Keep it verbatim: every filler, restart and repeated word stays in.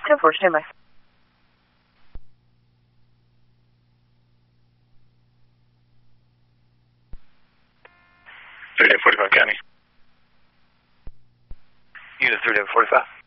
ten four, stand by. three forty-five County. Unit three forty-five.